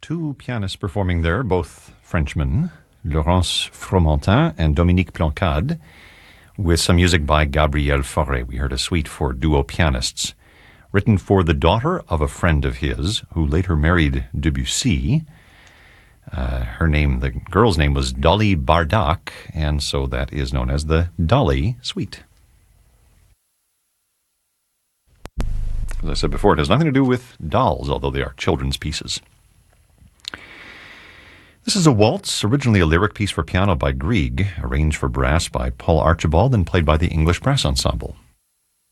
two pianists performing there, both Frenchmen, Laurence Fromentin and Dominique Plancade, with some music by Gabriel Fauré. We heard a suite for duo pianists, written for the daughter of a friend of his, who later married Debussy. The girl's name was Dolly Bardak, and so that is known as the Dolly Suite. As I said before, it has nothing to do with dolls, although they are children's pieces. This is a waltz, originally a lyric piece for piano by Grieg, arranged for brass by Paul Archibald and played by the English Brass Ensemble.